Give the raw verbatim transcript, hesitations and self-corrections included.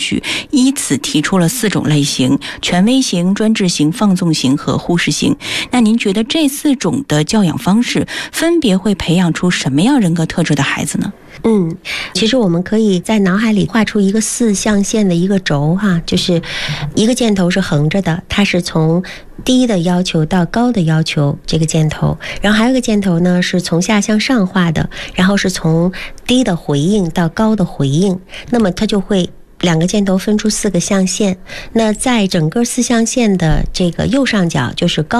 许，依此提出了四种类型：权威型、专制型、放纵型和忽视型。那您觉得这四种的教养方式分别会培养出什么样人格特质的孩子呢？ 嗯，其实我们可以在脑海里画出一个四象限的一个轴哈，就是一个箭头是横着的，它是从低的要求到高的要求这个箭头，然后还有一个箭头呢是从下向上画的，然后是从低的回应到高的回应，那么它就会两个箭头分出四个象限。那在整个四象限的这个右上角就是高